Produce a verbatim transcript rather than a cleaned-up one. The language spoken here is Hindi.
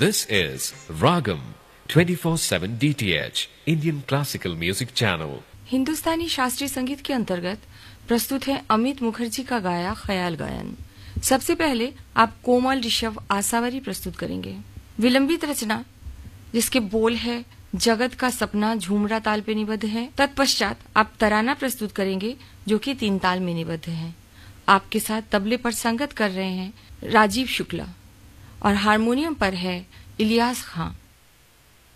This is Ragam twenty-four seven D T H Indian Classical Music Channel. हिंदुस्तानी शास्त्रीय संगीत के अंतर्गत प्रस्तुत है अमित मुखर्जी का गाया ख्याल गायन। सबसे पहले आप कोमल ऋषभ आसावरी प्रस्तुत करेंगे। विलंबित रचना जिसके बोल है जगत का सपना झूमरा ताल पे निबद्ध है। तत्पश्चात आप तराना प्रस्तुत करेंगे जो कि तीन ताल में निबद्ध है। आपके साथ तबले पर संगत कर रहे हैं राजीव शुक्ला और हारमोनियम पर है इलियास खां।